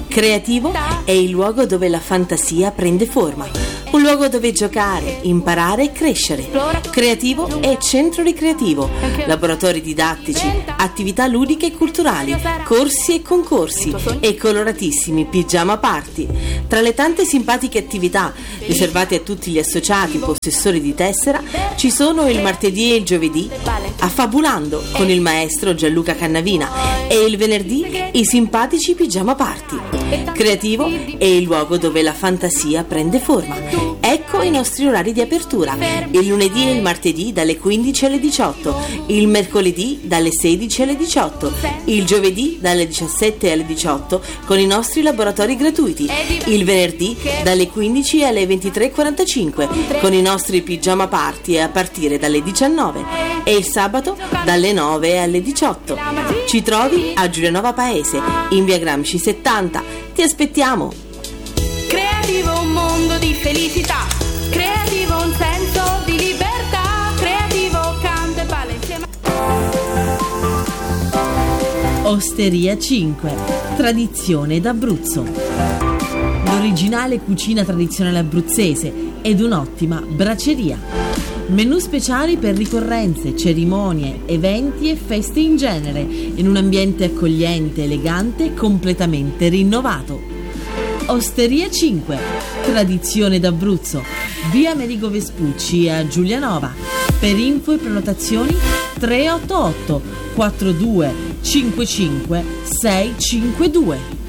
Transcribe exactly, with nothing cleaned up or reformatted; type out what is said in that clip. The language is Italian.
Creativo è il luogo dove la fantasia prende forma, un luogo dove giocare, imparare e crescere. Creativo è centro ricreativo, laboratori didattici, attività ludiche e culturali, corsi e concorsi e coloratissimi pigiama party. Tra le tante simpatiche attività riservate a tutti gli associati possessori di tessera ci sono il martedì e il giovedì Affabulando con il maestro Gianluca Cannavina e il venerdì i simpatici pigiama party. Creativo è il luogo dove la fantasia prende forma. Ecco i nostri orari di apertura: il lunedì e il martedì dalle quindici alle diciotto, il mercoledì dalle sedici alle diciotto, il giovedì dalle diciassette alle diciotto con i nostri laboratori gratuiti, il venerdì dalle quindici alle ventitré e quarantacinque con i nostri pigiama party a partire dalle diciannove e il sabato dalle nove alle diciotto. Ci trovi a Giulianova Paese, in via Gramsci settanta. Ti aspettiamo! Creativo un mondo di felicità, creativo un senso di libertà, creativo canta e balla insieme. Osteria cinque, tradizione d'Abruzzo. L'originale cucina tradizionale abruzzese ed un'ottima braceria. Menù speciali per ricorrenze, cerimonie, eventi e feste in genere, in un ambiente accogliente, elegante e completamente rinnovato. Osteria cinque, tradizione d'Abruzzo, via Amerigo Vespucci a Giulianova. Per info e prenotazioni tre otto otto quattro due cinque cinque sei cinque due.